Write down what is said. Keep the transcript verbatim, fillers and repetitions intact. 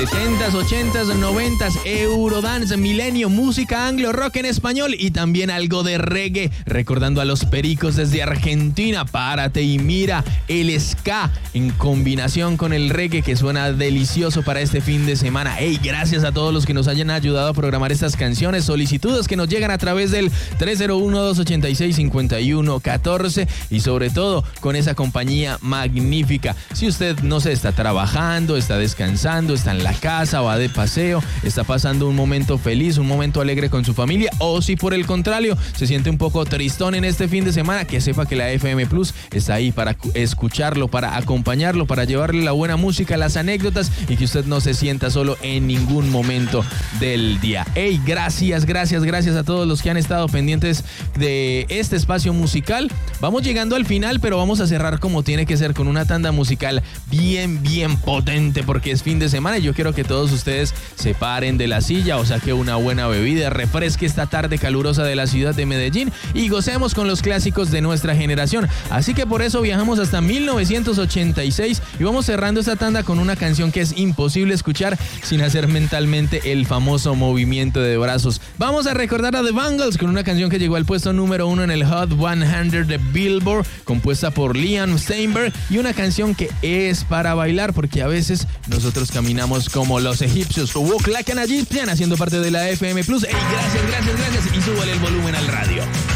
sesentas, ochentas, noventas, Eurodance, Milenio, música anglo, rock en español y también algo de reggae. Recordando a los Pericos desde Argentina, Párate y Mira, el ska en combinación con el reggae que suena delicioso para este fin de semana. Hey, gracias a todos los que nos hayan ayudado a programar estas canciones, solicitudes que nos llegan a través del tres cero uno, dos ocho seis, cinco uno uno cuatro y sobre todo con esa compañía magnífica. Si usted, no sé, está trabajando, está descansando, está en la casa, va de paseo, está pasando un momento feliz, un momento alegre con su familia, o si por el contrario se siente un poco tristón en este fin de semana, que sepa que la F M Plus está ahí para escucharlo, para acompañarlo, para llevarle la buena música, las anécdotas y que usted no se sienta solo en ningún momento del día. Hey, gracias, gracias, gracias a todos los que han estado pendientes de este espacio musical. Vamos llegando al final, pero vamos a cerrar como tiene que ser, con una tanda musical bien, bien potente, porque es fin de semana y yo quiero que todos ustedes se paren de la silla o saque una buena bebida, refresque esta tarde calurosa de la ciudad de Medellín y gocemos con los clásicos de nuestra generación. Así que por eso viajamos hasta mil novecientos ochenta y seis y vamos cerrando esta tanda con una canción que es imposible escuchar sin hacer mentalmente el famoso movimiento de brazos. Vamos a recordar a The Bangles con una canción que llegó al puesto número uno en el Hot cien de Billboard, compuesta por Liam Steinberg, y una canción que es para bailar porque a veces nosotros caminamos como los egipcios. Walk like an Egyptian, haciendo parte de la F M Plus. Hey, gracias, gracias, gracias y súbale el volumen al radio.